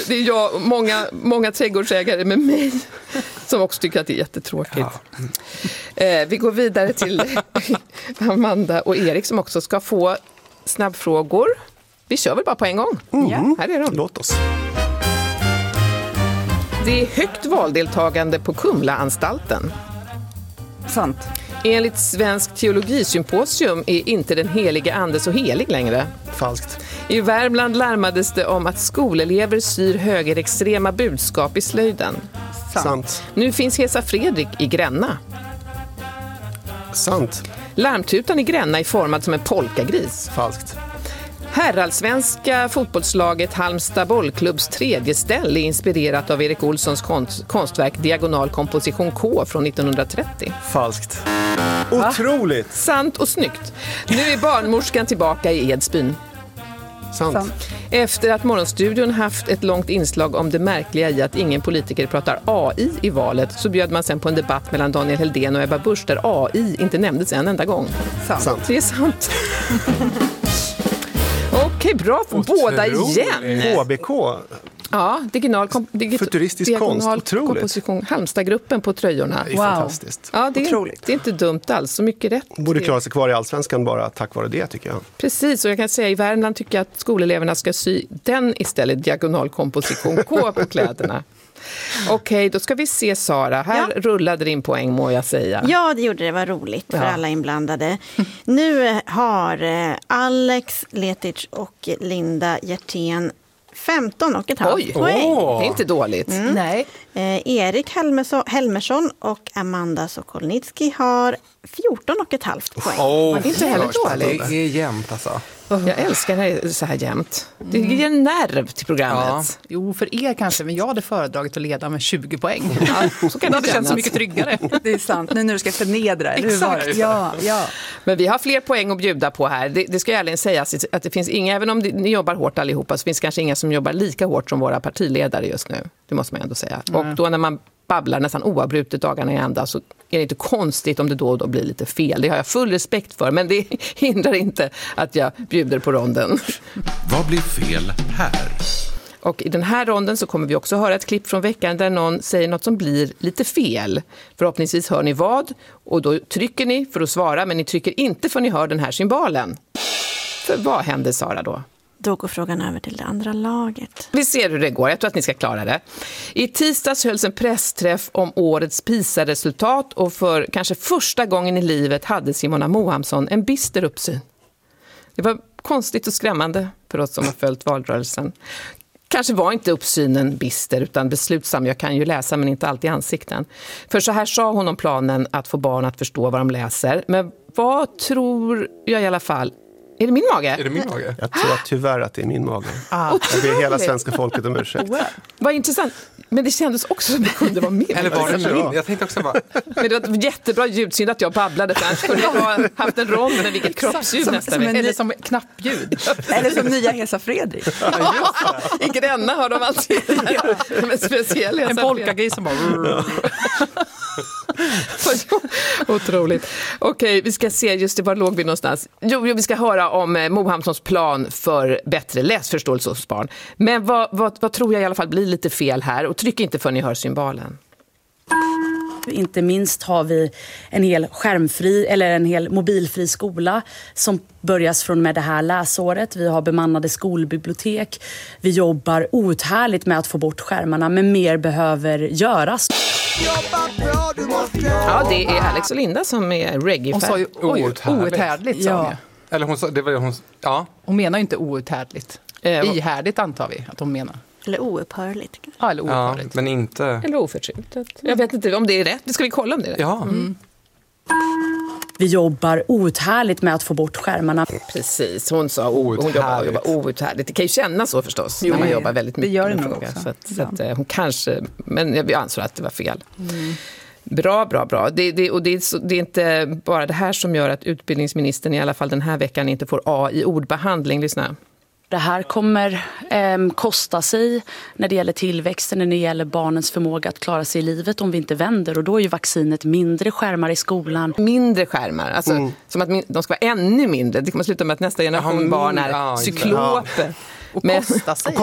det är jag och många trädgårdsägare med mig som också tycker att det är jättetråkigt. Ja. Vi går vidare till Amanda och Erik som också ska få snabbfrågor. Vi kör väl bara på en gång. Här är de. Låt oss. Det är högt valdeltagande på Kumlaanstalten. Sant. Enligt Svensk teologisymposium är inte den heliga ande så helig längre. Falskt. I Värmland larmades det om att skolelever syr högerextrema budskap i slöjden. Sant. Nu finns Hesa Fredrik i Gränna. Sant. Larmtutan i Gränna är formad som en polkagris. Falskt. Herrallsvenska fotbollslaget Halmstad bollklubbs tredje ställ är inspirerat av Erik Olssons konstverk Diagonal komposition K från 1930. Falskt. Otroligt. Sant och snyggt. Nu är barnmorskan tillbaka i Edsbyn. Sant. Efter att Morgonstudion haft ett långt inslag om det märkliga i att ingen politiker pratar AI i valet så bjöd man sen på en debatt mellan Daniel Heldén och Ebba Busch där AI inte nämndes en enda gång. Sant. Det är sant. Okej, bra för båda igen. HBK. Ja, futuristisk konst, otroligt. Komposition, Halmstadgruppen på tröjorna. Det är fantastiskt. Ja, det är inte dumt alls, så mycket rätt. Borde klara sig kvar i Allsvenskan bara tack vare det, tycker jag. Precis, och jag kan säga i Värmland tycker jag att skoleleverna ska sy den istället, Diagonal komposition K på kläderna. Okej, då ska vi se Sara. Här rullade din poäng, må jag säga. Ja, det gjorde det. Var roligt för alla inblandade. Nu har Alex Letic och Linda Hjertén 15,5 poäng. Det är inte dåligt. Nej. Erik Helmersson och Amanda Sokolnitsky har 14,5 poäng. Det är inte heller dåligt. Det är jämnt alltså. Jag älskar när det är så här jämnt. Det ger nerv till programmet. Ja. Jo, för er kanske, men jag hade föredragit att leda med 20 poäng. Ja, så kan det kännas så mycket tryggare. Det är sant, nu när du ska förnedra. Exakt. Ja. Men vi har fler poäng att bjuda på här. Det ska jag ärligen säga att det finns inga, även om ni jobbar hårt allihopa, så finns kanske inga som jobbar lika hårt som våra partiledare just nu. Det måste man ändå säga. Och då när man babblar nästan oavbrutet dagarna i ända så är det inte konstigt om det då och då blir lite fel. Det har jag full respekt för, men det hindrar inte att jag bjuder på ronden. Vad blir fel här? Och i den här ronden så kommer vi också höra ett klipp från veckan där någon säger något som blir lite fel. Förhoppningsvis hör ni vad och då trycker ni för att svara, men ni trycker inte för ni hör den här symbolen. För vad händer, Sara, då? Då går frågan över till det andra laget. Vi ser hur det går. Jag tror att ni ska klara det. I tisdags hölls en pressträff om årets PISA-resultat och för kanske första gången i livet hade Simona Mohamsson en bister uppsyn. Det var konstigt och skrämmande för oss som har följt valrörelsen. Kanske var inte uppsynen bister utan beslutsam. Jag kan ju läsa men inte alltid ansikten. För så här sa hon om planen att få barn att förstå vad de läser. Men vad tror jag i alla fall? Är det min mage? Är det min mage? Jag tror tyvärr att det är min mage. Jag ber hela svenska folket om ursäkt. Vad intressant. Men det kändes också som det kunde vara min. Eller var det min? Jag tänkte också bara... Men det var jättebra ljudsynd att jag babblade. Annars skulle jag ha haft en rond med vilket kroppsljud nästa vecka. Eller som knappljud. Eller som nya Hesa Fredrik. I Gränna har de alltid en speciell Hesa En polkagris som bara... Otroligt. Okej, vi ska se just det, var låg vi någonstans. Jo, vi ska höra om Mohamssons plan för bättre läsförståelse hos barn. Men vad tror jag i alla fall blir lite fel här? Och tryck inte för ni hör symbolen. Inte minst har vi en hel skärmfri eller en hel mobilfri skola som börjas från med det här läsåret. Vi har bemannade skolbibliotek. Vi jobbar outhärdligt med att få bort skärmarna, men mer behöver göras. Ja, det är Alex och Linda som är reggae. Hon sa ju outhärdligt. Ja. Eller hon sa, det var hon, ja. Hon menar ju inte outhärdligt. Ihärdigt antar vi att hon menar. Eller oupphörligt. Ja, eller oupphörligt. Men inte... Eller oförtrykt. Jag vet inte om det är rätt. Ska vi kolla om det är rätt? Ja. Vi jobbar outhärdligt med att få bort skärmarna. Precis, hon sa hon jobbar outhärdligt. Det kan ju kännas så förstås när man jobbar väldigt mycket. Det gör det med nog fråga. också. Så att hon kanske, men jag ansåg att det var fel. Bra. Det är inte bara det här som gör att utbildningsministern i alla fall den här veckan inte får A i ordbehandling. Lyssna. Det här kommer kosta sig när det gäller tillväxten, när det gäller barnens förmåga att klara sig i livet om vi inte vänder. Och då är ju vaccinet mindre skärmar i skolan. Mindre skärmar, alltså som att de ska vara ännu mindre. Det kommer sluta med att nästa generation barn är cykloper. Och kosta sig.